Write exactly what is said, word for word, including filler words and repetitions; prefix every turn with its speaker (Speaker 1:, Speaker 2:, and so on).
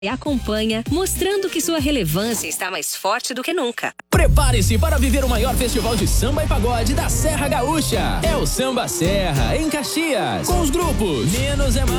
Speaker 1: e acompanha, mostrando que sua relevância está mais forte do que nunca.
Speaker 2: Prepare-se para viver o maior festival de samba e pagode da Serra Gaúcha. É o Samba Serra, em Caxias. Com os grupos Menos é Mais.